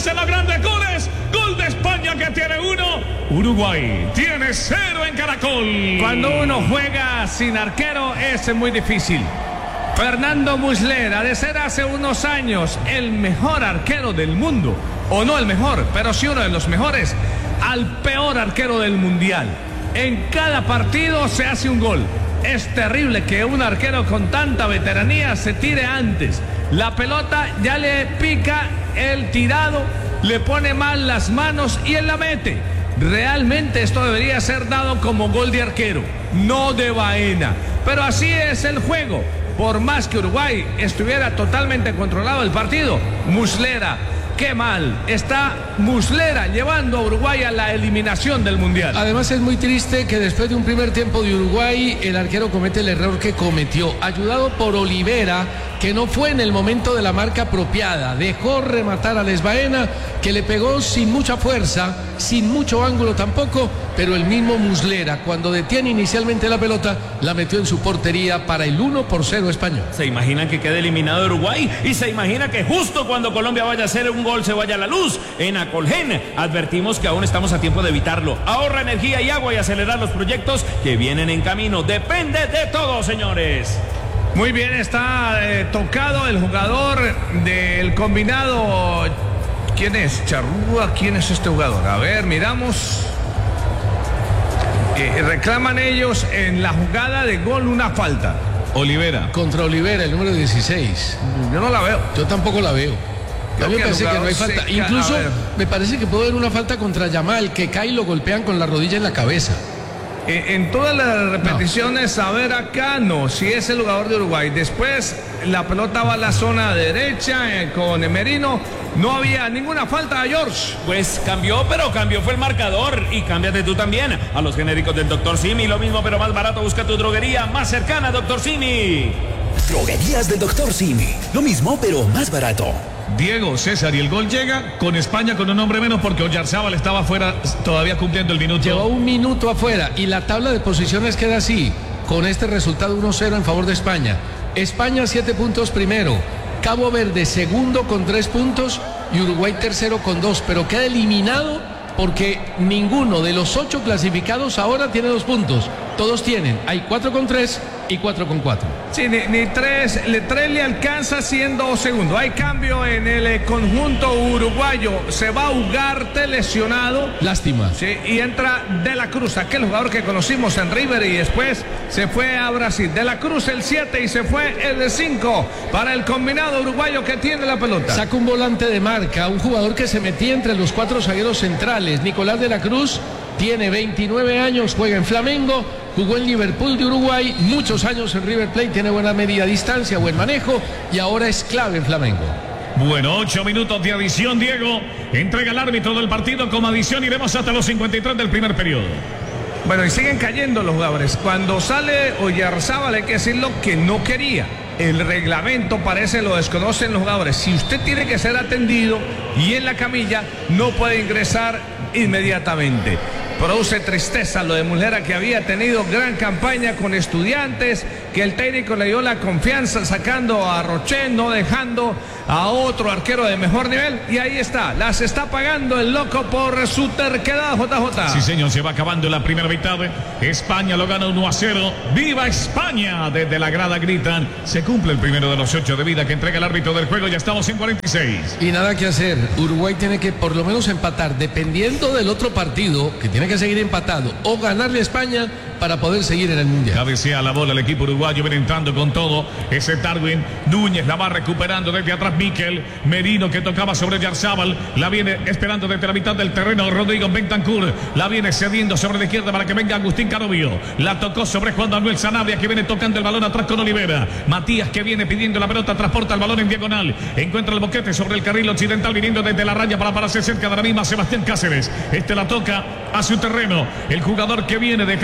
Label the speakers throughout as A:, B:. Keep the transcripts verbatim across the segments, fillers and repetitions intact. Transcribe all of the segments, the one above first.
A: goles en los grandes goles. Gol de España que tiene uno, Uruguay tiene cero en Caracol.
B: Cuando uno juega sin arquero es muy difícil. Fernando Muslera, de ser hace unos años el mejor arquero del mundo, o no el mejor, pero sí uno de los mejores, al peor arquero del mundial. En cada partido se hace un gol. Es terrible que un arquero con tanta veteranía se tire antes. La pelota ya le pica el tirado, le pone mal las manos y él la mete. Realmente esto debería ser dado como gol de arquero, no de Baena. Pero así es el juego. Por más que Uruguay estuviera totalmente controlado el partido, Muslera, qué mal está Muslera llevando a Uruguay a la eliminación del Mundial.
C: Además es muy triste que después de un primer tiempo de Uruguay el arquero comete el error que cometió, ayudado por Olivera, que no fue en el momento de la marca apropiada, dejó rematar a Les Baena, que le pegó sin mucha fuerza, sin mucho ángulo tampoco, pero el mismo Muslera, cuando detiene inicialmente la pelota, la metió en su portería para el uno por cero español.
D: ¿Se imaginan que quede eliminado Uruguay? Y se imagina que justo cuando Colombia vaya a hacer un gol se vaya a la luz. En Acolgen advertimos que aún estamos a tiempo de evitarlo. Ahorra energía y agua y acelerar los proyectos que vienen en camino. Depende de todo, señores.
B: Muy bien, está eh, tocado el jugador del combinado. ¿Quién es? Charrúa, ¿quién es este jugador? A ver, miramos. Eh, reclaman ellos en la jugada de gol una falta.
C: Olivera. Contra Olivera, el número dieciséis.
B: Yo no la veo.
C: Yo tampoco la veo. A mí me parece que no hay falta.
B: Se...
C: Incluso me parece que puede haber una falta contra Yamal, que cae y lo golpean con la rodilla en la cabeza.
B: En todas las repeticiones, no. A ver acá, no, si es el jugador de Uruguay. Después la pelota va a la zona derecha eh, con Merino. No había ninguna falta a George.
D: Pues cambió, pero cambió fue el marcador. Y cámbiate tú también a los genéricos del doctor Simi. Lo mismo, pero más barato. Busca tu droguería más cercana, doctor Simi.
E: Droguerías del doctor Simi. Lo mismo, pero más barato.
A: Diego, César, y el gol llega con España con un hombre menos porque Oyarzábal estaba afuera todavía cumpliendo el minuto.
C: Llevó un minuto afuera y la tabla de posiciones queda así, con este resultado uno cero en favor de España. España siete puntos primero, Cabo Verde segundo con tres puntos y Uruguay tercero con dos, pero queda eliminado porque ninguno de los ocho clasificados ahora tiene dos puntos. Todos tienen, hay cuatro con tres y cuatro con cuatro.
B: Sí, ni, ni tres, le, tres le alcanza siendo segundo. Hay cambio en el eh, conjunto uruguayo. Se va a Ugarte lesionado.
C: Lástima.
B: Sí, y entra De la Cruz, aquel jugador que conocimos en River y después se fue a Brasil. De la Cruz el siete y se fue el cinco para el combinado uruguayo que tiene la pelota.
C: Saca un volante de marca, un jugador que se metía entre los cuatro zagueros centrales. Nicolás De la Cruz tiene veintinueve años, juega en Flamengo, jugó en Liverpool de Uruguay, muchos años en River Plate, tiene buena media distancia, buen manejo y ahora es clave en Flamengo.
A: Bueno, ocho minutos de adición, Diego. Entrega el árbitro del partido como adición. Iremos hasta los cincuenta y tres del primer periodo.
B: Bueno, y siguen cayendo los jugadores. Cuando sale Oyarzábal hay que decirlo que no quería. El reglamento parece lo desconocen los jugadores. Si usted tiene que ser atendido y en la camilla, no puede ingresar inmediatamente. Produce tristeza lo de Muslera, que había tenido gran campaña con Estudiantes, que el técnico le dio la confianza sacando a Roché, no dejando a otro arquero de mejor nivel, y ahí está, las está pagando el loco por su terquedad, J J.
A: Sí, señor, se va acabando la primera mitad. España lo gana uno a cero. ¡Viva España! Desde la grada gritan. Se cumple el primero de los ocho de vida que entrega el árbitro del juego. Ya estamos en cuarenta y seis.
C: Y nada que hacer. Uruguay tiene que por lo menos empatar, dependiendo del otro partido, que tiene que seguir empatado, o ganarle a España para poder seguir en el Mundial.
A: Cabecea la bola el equipo uruguayo, viene entrando con todo. Ese Darwin Núñez la va recuperando desde atrás. Miquel Merino, que tocaba sobre Oyarzábal, la viene esperando desde la mitad del terreno. Rodrigo Bentancur la viene cediendo sobre la izquierda para que venga Agustín Canovio. La tocó sobre Juan Manuel Sanabria, que viene tocando el balón atrás con Olivera. Matías, que viene pidiendo la pelota, transporta el balón en diagonal, encuentra el boquete sobre el carril occidental, viniendo desde la raya para pararse cerca de la misma Sebastián Cáceres. Este la toca hacia un terreno, el jugador que viene dejando el balón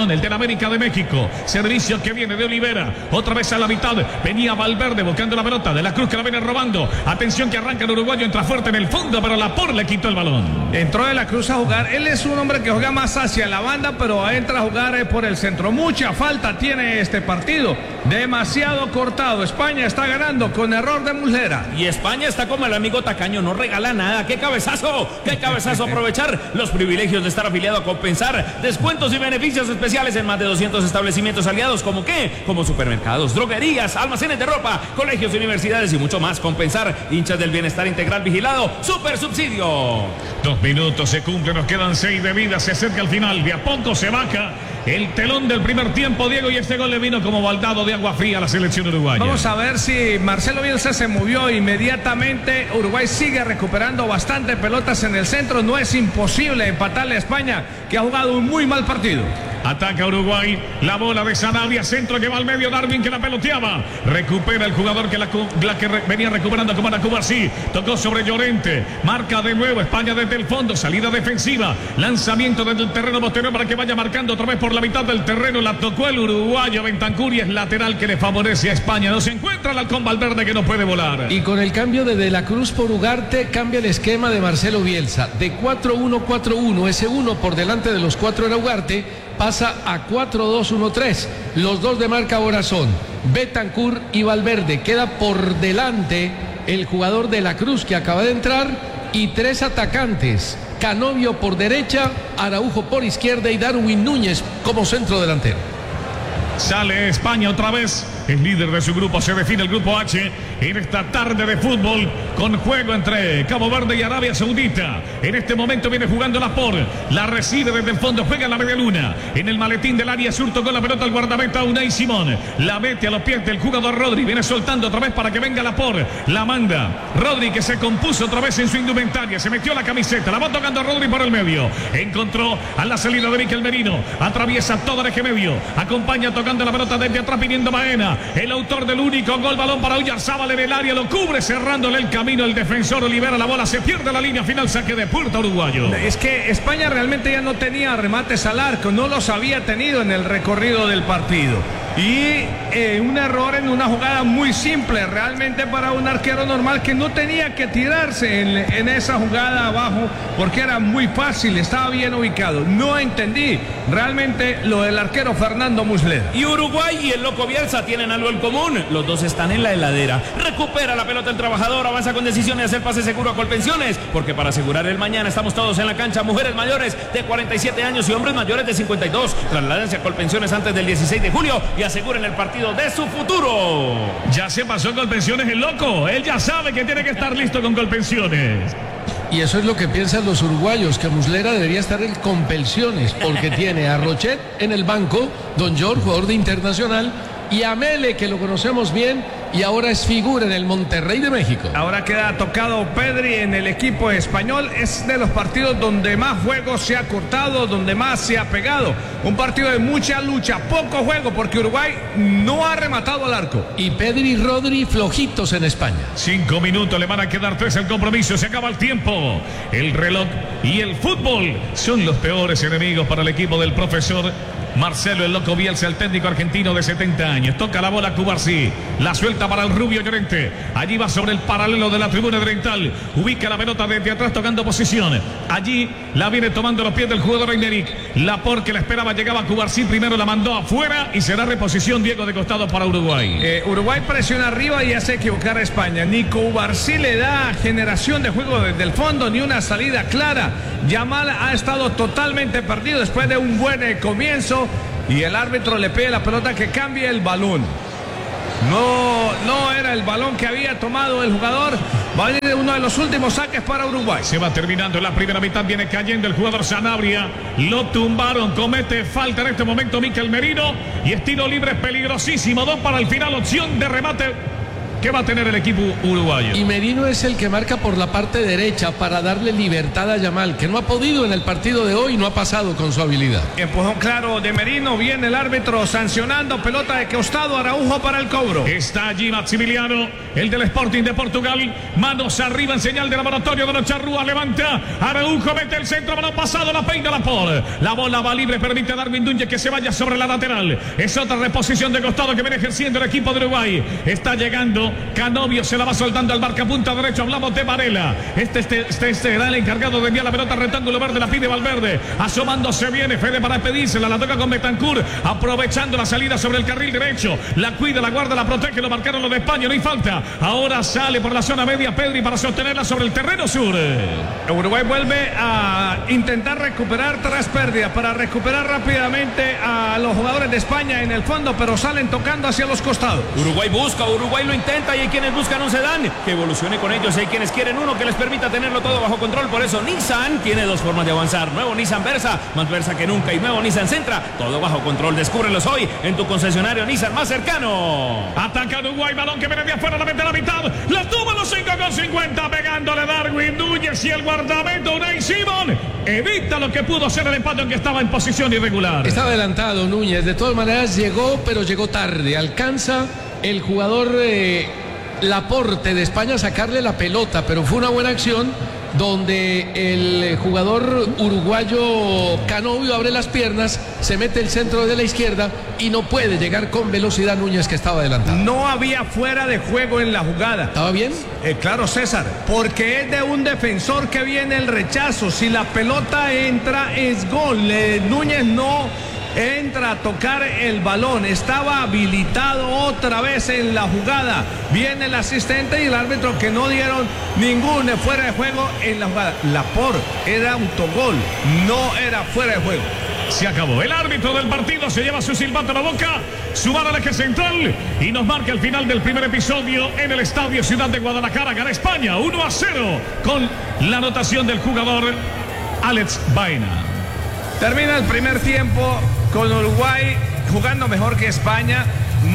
A: León, el del América de México. Servicio que viene de Olivera. Otra vez a la mitad. Venía Valverde buscando la pelota. De la Cruz que la viene robando. Atención que arranca el uruguayo. Entra fuerte en el fondo, pero Laporte le quitó el balón.
B: Entró de la Cruz a jugar. Él es un hombre que juega más hacia la banda, pero entra a jugar por el centro. Mucha falta tiene este partido. Demasiado cortado. España está ganando con error de Muslera.
D: Y España está como el amigo tacaño. No regala nada. ¡Qué cabezazo! ¡Qué cabezazo! Aprovechar los privilegios de estar afiliado a Compensar. Descuentos y beneficios especiales en más de doscientos establecimientos aliados. ¿Como qué? Como supermercados, droguerías, almacenes de ropa, colegios, universidades y mucho más. Compensar, hinchas del bienestar integral vigilado. Super subsidio.
A: Dos minutos se cumplen, nos quedan seis de vida. Se acerca al final. De a poco se baja el telón del primer tiempo, Diego, y este gol le vino como baldado de agua fría a la selección uruguaya.
B: Vamos a ver si Marcelo Bielsa se movió inmediatamente. Uruguay sigue recuperando bastante pelotas en el centro. No es imposible empatarle a España, que ha jugado un muy mal partido.
A: Ataca Uruguay, la bola de Sanabria, centro que va al medio, Darwin que la peloteaba. Recupera el jugador que la, la que re, venía recuperando como era Cubarsí. Tocó sobre Llorente, marca de nuevo España desde el fondo, salida defensiva. Lanzamiento desde el terreno posterior para que vaya marcando otra vez por la mitad del terreno. La tocó el uruguayo Bentancur y es lateral que le favorece a España. No se encuentra el halcón Valverde que no puede volar.
C: Y con el cambio de De la Cruz por Ugarte cambia el esquema de Marcelo Bielsa. De cuatro uno cuatro uno, ese uno por delante de los cuatro era Ugarte. Pasa a cuatro dos uno tres. Los dos de marca ahora son Bentancur y Valverde. Queda por delante el jugador de la Cruz que acaba de entrar y tres atacantes. Canovio por derecha, Araujo por izquierda y Darwin Núñez como centro delantero.
A: Sale España otra vez. Es líder de su grupo, se define el grupo H en esta tarde de fútbol con juego entre Cabo Verde y Arabia Saudita. En este momento viene jugando Laporte, la recibe desde el fondo, juega en la media luna. En el maletín del área sur tocó la pelota al guardameta Unai Simón. La mete a los pies del jugador Rodri, viene soltando otra vez para que venga Laporte. La manda Rodri que se compuso otra vez en su indumentaria, se metió la camiseta, la va tocando Rodri por el medio. Encontró a la salida de Mikel Merino, atraviesa todo el eje medio, acompaña tocando la pelota desde atrás viniendo Baena. El autor del único gol, balón para Oyarzábal en el área, lo cubre cerrándole el camino el defensor Olivera, la bola se pierde la línea final, saque de puerta uruguayo.
B: Es que España realmente ya no tenía remates al arco, no los había tenido en el recorrido del partido. Y eh, un error en una jugada muy simple realmente para un arquero normal que no tenía que tirarse en, en esa jugada abajo porque era muy fácil, estaba bien ubicado. No entendí realmente lo del arquero Fernando Muslera.
D: Y Uruguay y el loco Bielsa tienen algo en común, los dos están en la heladera. Recupera la pelota el trabajador, avanza con decisión y hacer pase seguro a Colpensiones, porque para asegurar el mañana estamos todos en la cancha. Mujeres mayores de cuarenta y siete años y hombres mayores de cincuenta y dos, trasládense a Colpensiones antes del dieciséis de julio y aseguren el partido de su futuro.
A: Ya se pasó Colpensiones el loco, él ya sabe que tiene que estar listo con Colpensiones.
C: Y eso es lo que piensan los uruguayos, que Muslera debería estar en Compelsiones, porque tiene a Rochet en el banco, Don George, jugador de Internacional, y a Mele, que lo conocemos bien, y ahora es figura en el Monterrey de México.
B: Ahora queda tocado Pedri en el equipo español. Es de los partidos donde más juego se ha cortado, donde más se ha pegado. Un partido de mucha lucha, poco juego, porque Uruguay no ha rematado al arco.
C: Y Pedri y Rodri flojitos en España.
A: Cinco minutos, le van a quedar tres el compromiso, se acaba el tiempo. El reloj y el fútbol son los peores enemigos para el equipo del profesor Marcelo el loco Bielsa, el técnico argentino de setenta años. Toca la bola Cubarsí, la suelta para el rubio Llorente. Allí va sobre el paralelo de la tribuna oriental. Ubica la pelota desde atrás tocando posición. Allí la viene tomando los pies del jugador Reyneric. Laporte que la esperaba, llegaba Cubarsí, primero la mandó afuera y será reposición Diego de costado para Uruguay.
B: Eh, Uruguay presiona arriba y hace equivocar a España. Ni Cubarsí le da generación de juego desde el fondo, ni una salida clara. Yamal ha estado totalmente perdido después de un buen eh, comienzo. Y el árbitro le pide la pelota que cambie el balón. No, no era el balón que había tomado el jugador. Va a venir uno de los últimos saques para Uruguay.
A: Se va terminando la primera mitad, viene cayendo el jugador Sanabria. Lo tumbaron, comete falta en este momento Mikel Merino. Y estilo libre peligrosísimo. Dos para el final, opción de remate que va a tener el equipo uruguayo.
C: Y Merino es el que marca por la parte derecha para darle libertad a Yamal, que no ha podido en el partido de hoy, no ha pasado con su habilidad.
B: Empujón claro de Merino, viene el árbitro sancionando, pelota de costado, Araujo para el cobro.
A: Está allí Maximiliano, el del Sporting de Portugal, manos arriba en señal de laboratorio de los charrúas, levanta, Araujo mete el centro, balón pasado, la peina la por, la bola va libre, permite a Darwin Núñez que se vaya sobre la lateral, es otra reposición de costado que viene ejerciendo el equipo de Uruguay, está llegando, Canovio se la va soltando al marcapunta derecho, hablamos de Varela, este, este, este, este era el encargado de enviar la pelota al rectángulo verde, la pide Valverde, asomándose viene Fede para pedírsela, la toca con Bentancur, aprovechando la salida sobre el carril derecho, la cuida, la guarda, la protege, lo marcaron los de España, no hay falta, ahora sale por la zona media Pedri para sostenerla sobre el terreno sur.
B: Uruguay vuelve a intentar recuperar tras pérdida, para recuperar rápidamente a los jugadores de España en el fondo, pero salen tocando hacia los costados.
D: Uruguay busca, Uruguay lo intenta y hay quienes buscan un sedán que evolucione con ellos, y hay quienes quieren uno que les permita tenerlo todo bajo control. Por eso Nissan tiene dos formas de avanzar: nuevo Nissan Versa, más Versa que nunca, y nuevo Nissan Sentra, todo bajo control. Descúbrelos hoy en tu concesionario Nissan más cercano.
A: Ataca Uruguay, balón que viene de afuera, la mete a la mitad, la tuvo los cinco con cincuenta, pegándole Darwin Núñez y el guardameta Unai Simón evita lo que pudo ser el empate, aunque estaba en posición irregular.
C: Está adelantado Núñez, de todas maneras llegó, pero llegó tarde, alcanza el jugador eh, Laporte de España a sacarle la pelota, pero fue una buena acción donde el jugador uruguayo Canovio abre las piernas, se mete el centro de la izquierda y no puede llegar con velocidad Núñez, que estaba adelantado.
B: No había fuera de juego en la jugada.
C: ¿Estaba bien?
B: Eh, claro, César, porque es de un defensor que viene el rechazo. Si la pelota entra, es gol. Eh, Núñez no entra a tocar el balón, estaba habilitado otra vez en la jugada. Viene el asistente y el árbitro, que no dieron ningún fuera de juego en la jugada. Laporte era autogol, no era fuera de juego.
A: Se acabó. El árbitro del partido se lleva su silbato a la boca, su mano al eje central y nos marca el final del primer episodio en el Estadio Ciudad de Guadalajara. Gana España uno a cero con la anotación del jugador Alex Baena.
B: Termina el primer tiempo con Uruguay jugando mejor que España,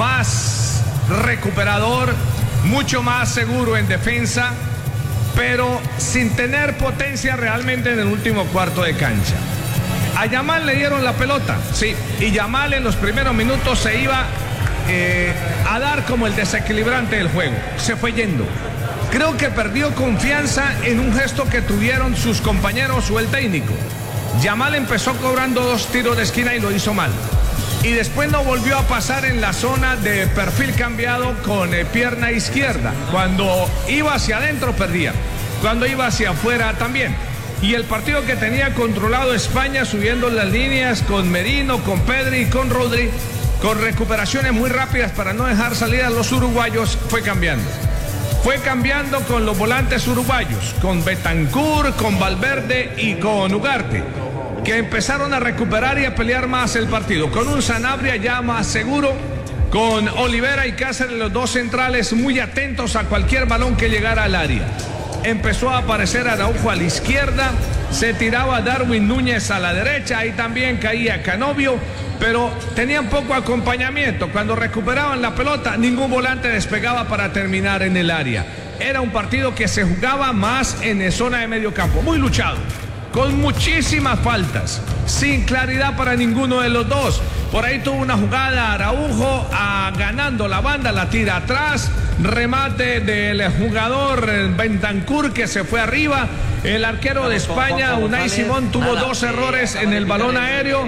B: más recuperador, mucho más seguro en defensa, pero sin tener potencia realmente en el último cuarto de cancha. A Yamal le dieron la pelota, sí, y Yamal en los primeros minutos se iba eh, a dar como el desequilibrante del juego, se fue yendo. Creo que perdió confianza en un gesto que tuvieron sus compañeros o el técnico. Yamal empezó cobrando dos tiros de esquina y lo hizo mal. Y después no volvió a pasar en la zona de perfil cambiado con eh, pierna izquierda. Cuando iba hacia adentro perdía, cuando iba hacia afuera también. Y el partido que tenía controlado España, subiendo las líneas con Merino, con Pedri y con Rodri, con recuperaciones muy rápidas para no dejar salir a los uruguayos, fue cambiando. Fue cambiando con los volantes uruguayos, con Bentancur, con Valverde y con Ugarte, que empezaron a recuperar y a pelear más el partido, con un Sanabria ya más seguro, con Olivera y Cáceres, los dos centrales, muy atentos a cualquier balón que llegara al área. Empezó a aparecer Araujo a la izquierda, se tiraba Darwin Núñez a la derecha, ahí también caía Canovio, pero tenían poco acompañamiento. Cuando recuperaban la pelota, ningún volante despegaba para terminar en el área. Era un partido que se jugaba más en zona de medio campo, muy luchado, con muchísimas faltas, sin claridad para ninguno de los dos. Por ahí tuvo una jugada Araujo a, ganando la banda, la tira atrás, remate del jugador Bentancur que se fue arriba. El arquero de España, Unai Simón, tuvo dos errores en el balón aéreo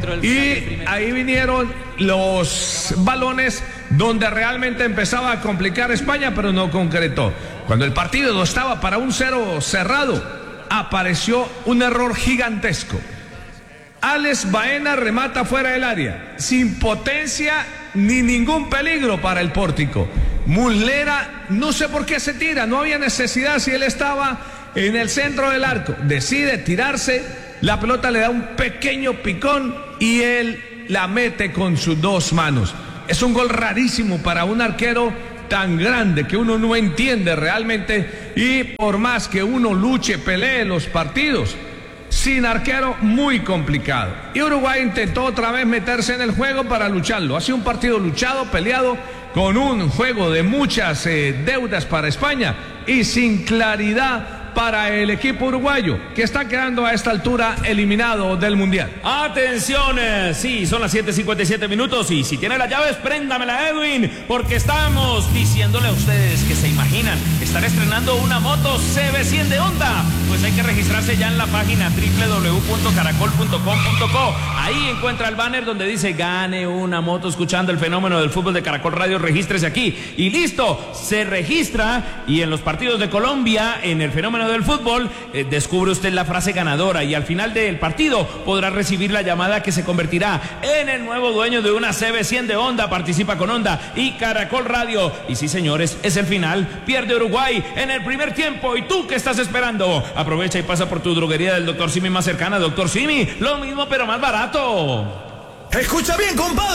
B: y ahí vinieron los balones donde realmente empezaba a complicar España, pero no concretó. Cuando el partido estaba para un cero cerrado, apareció un error gigantesco. Alex Baena remata fuera del área, sin potencia ni ningún peligro para el pórtico. Muslera, no sé por qué se tira, no había necesidad si él estaba en el centro del arco. Decide tirarse, la pelota le da un pequeño picón y él la mete con sus dos manos. Es un gol rarísimo para un arquero tan grande que uno no entiende realmente, y por más que uno luche, pelee los partidos, sin arquero muy complicado. Y Uruguay intentó otra vez meterse en el juego para lucharlo. Ha sido un partido luchado, peleado, con un juego de muchas eh, deudas para España y sin claridad para el equipo uruguayo, que está quedando a esta altura eliminado del Mundial.
D: Atención, eh, sí, son las siete cincuenta y siete minutos y si tiene las llaves, préndamela, Edwin, porque estamos diciéndole a ustedes que se imaginan estar estrenando una moto C B cien de Honda. Pues hay que registrarse ya en la página doble u doble u doble u punto caracol punto com punto co. Ahí encuentra el banner donde dice gane una moto escuchando el fenómeno del fútbol de Caracol Radio, regístrese aquí y listo, se registra y en los partidos de Colombia, en el fenómeno del fútbol, eh, descubre usted la frase ganadora y al final del partido podrá recibir la llamada que se convertirá en el nuevo dueño de una C B cien de Honda. Participa con Honda y Caracol Radio. Y sí, señores, es el final. Pierde Uruguay en el primer tiempo. ¿Y tú qué estás esperando? Aprovecha y pasa por tu droguería del doctor Simi más cercana. doctor Simi, lo mismo pero más barato.
E: Escucha bien, compadre.